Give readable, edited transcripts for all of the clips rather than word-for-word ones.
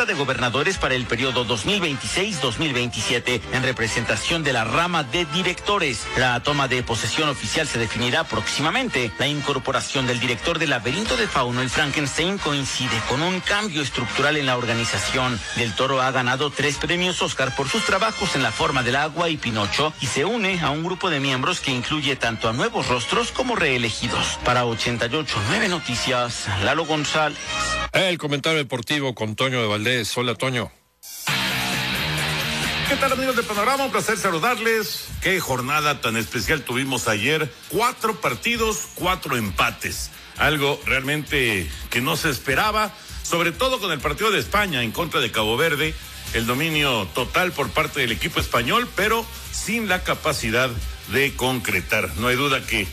Junta de Gobernadores para el periodo 2026-2027 en representación de la rama de directores. La toma de posesión oficial se definirá próximamente. La incorporación del director del Laberinto de Fauno y Frankenstein coincide con un cambio estructural en la organización. Del Toro ha ganado 3 premios Oscar por sus trabajos en La Forma del Agua y Pinocho y se une a un grupo de miembros que incluye tanto a nuevos rostros como reelegidos. Para 88.9 Noticias, Lalo González. El comentario deportivo con Toño de Valdés. Hola, Toño. ¿Qué tal, amigos de Panorama? Un placer saludarles. Qué jornada tan especial tuvimos ayer. 4 partidos, 4 empates. Algo realmente que no se esperaba, sobre todo con el partido de España en contra de Cabo Verde. El dominio total por parte del equipo español, pero sin la capacidad de concretar. No hay duda que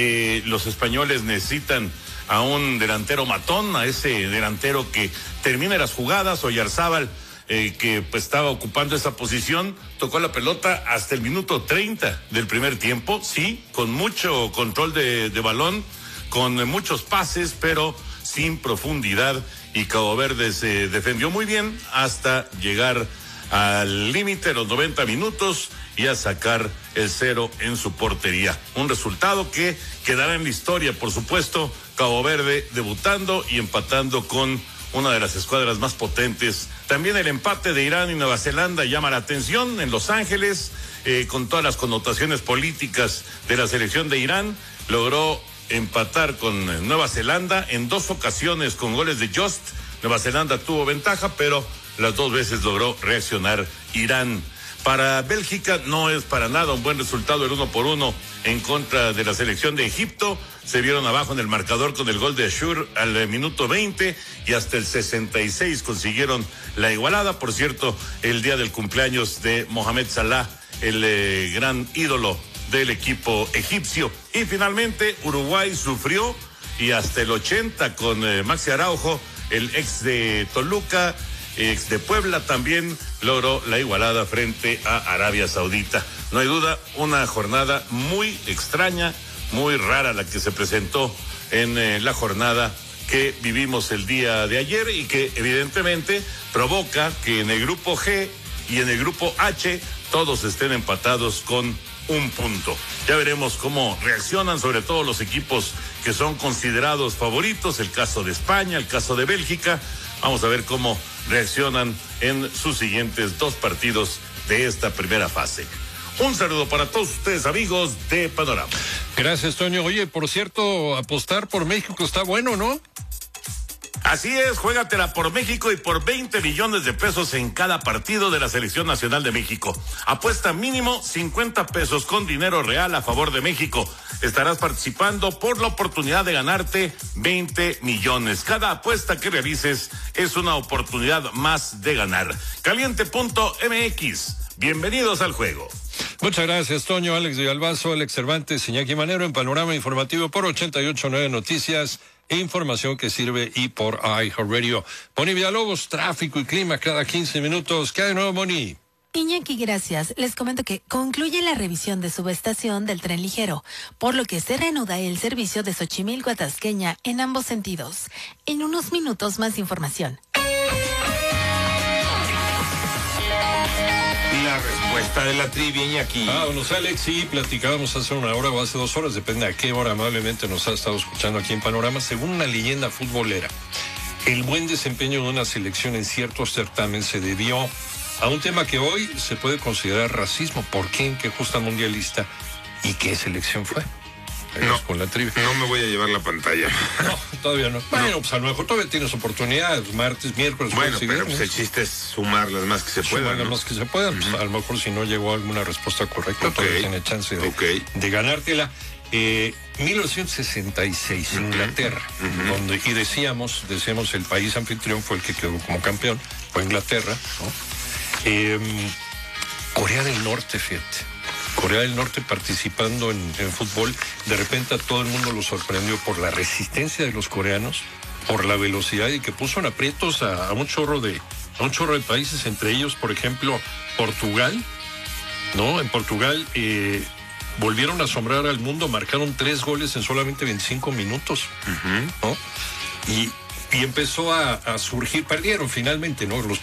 los españoles necesitan a un delantero matón, a ese delantero que termina las jugadas. Oyarzábal, que pues estaba ocupando esa posición, tocó la pelota hasta el minuto 30 del primer tiempo, sí, con mucho control de balón, con muchos pases, pero sin profundidad, y Cabo Verde se defendió muy bien hasta llegar al límite, los 90 minutos, y a sacar el 0 en su portería. Un resultado que quedará en la historia, por supuesto. Cabo Verde debutando y empatando con una de las escuadras más potentes. También el empate de Irán y Nueva Zelanda llama la atención en Los Ángeles, con todas las connotaciones políticas de la selección de Irán. Logró empatar con Nueva Zelanda en 2 ocasiones con goles de Just. Nueva Zelanda tuvo ventaja, pero las 2 veces logró reaccionar Irán. Para Bélgica no es para nada un buen resultado el 1-1 en contra de la selección de Egipto. Se vieron abajo en el marcador con el gol de Ashur al minuto 20 y hasta el 66 consiguieron la igualada. Por cierto, el día del cumpleaños de Mohamed Salah, el gran ídolo del equipo egipcio. Y finalmente Uruguay sufrió y hasta el 80 con Maxi Araujo, el ex de Toluca, ex de Puebla, también logró la igualada frente a Arabia Saudita. No hay duda, una jornada muy extraña, muy rara la que se presentó en la jornada que vivimos el día de ayer, y que evidentemente provoca que en el grupo G y en el grupo H todos estén empatados con 1 punto. Ya veremos cómo reaccionan, sobre todo los equipos que son considerados favoritos, el caso de España, el caso de Bélgica. Vamos a ver cómo reaccionan en sus siguientes 2 partidos de esta primera fase. Un saludo para todos ustedes, amigos de Panorama. Gracias, Toño. Oye, por cierto, apostar por México está bueno, ¿no? Así es, juégatela por México y por 20 millones de pesos en cada partido de la Selección Nacional de México. Apuesta mínimo 50 pesos con dinero real a favor de México. Estarás participando por la oportunidad de ganarte 20 millones. Cada apuesta que realices es una oportunidad más de ganar. Caliente.mx. Bienvenidos al juego. Muchas gracias, Toño. Alex de Albazo, Alex Cervantes, Iñaki Manero en Panorama Informativo por 88.9 Noticias e información que sirve y por iHeartRadio. Moni Villalobos, tráfico y clima cada 15 minutos. ¿Qué hay de nuevo, Moni? Iñaki, gracias. Les comento que concluye la revisión de subestación del tren ligero, por lo que se reanuda el servicio de Xochimilco a Tasqueña en ambos sentidos. En unos minutos más información. La respuesta de la trivia, Iñaki. Vámonos, Alex. Sí, platicábamos hace 1 hora o hace 2 horas, depende a qué hora amablemente nos ha estado escuchando aquí en Panorama. Según una leyenda futbolera, el buen desempeño de una selección en ciertos certámenes se debió a un tema que hoy se puede considerar racismo. ¿Por qué? ¿En qué justa mundialista? ¿Y qué selección fue? No, con la trivia. No me voy a llevar la pantalla. No, todavía no. Bueno, pues a lo mejor todavía tienes oportunidades, martes, miércoles. Bueno, pero pues el chiste es sumar las más que se puedan. Sumar las más que se puedan. Pues a lo mejor si no llegó alguna respuesta correcta, todavía tiene chance de ganártela. 1966, Inglaterra, donde, y decíamos el país anfitrión fue el que quedó como campeón, fue Inglaterra, ¿no? Corea del Norte, fíjate. Corea del Norte participando en fútbol, de repente a todo el mundo lo sorprendió por la resistencia de los coreanos, por la velocidad, y que puso en aprietos a un chorro de países, entre ellos, por ejemplo, Portugal, ¿no? En Portugal volvieron a asombrar al mundo, marcaron 3 goles en solamente 25 minutos, ¿no? Y empezó a surgir, perdieron finalmente, ¿no? Los